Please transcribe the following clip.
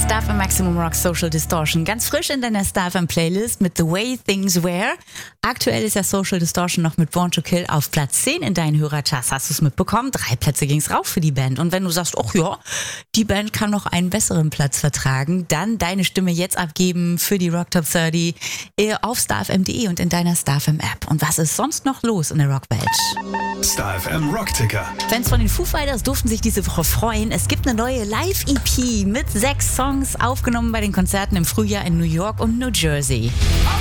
StarFM Maximum Rock Social Distortion. Ganz frisch in deiner StarFM Playlist mit The Way Things Were. Aktuell ist ja Social Distortion noch mit Born to Kill auf Platz 10 in deinen Hörercharts. Hast du es mitbekommen? 3 Plätze ging's rauf für die Band. Und wenn du sagst, ach ja, die Band kann noch einen besseren Platz vertragen, dann deine Stimme jetzt abgeben für die Rock Top 30 auf starfm.de und in deiner StarFM App. Und was ist sonst noch los in der Rockwelt? StarFM Rockticker. Fans von den Foo Fighters durften sich diese Woche freuen. Es gibt eine neue Live-EP mit 6 Songs, aufgenommen bei den Konzerten im Frühjahr in New York und New Jersey.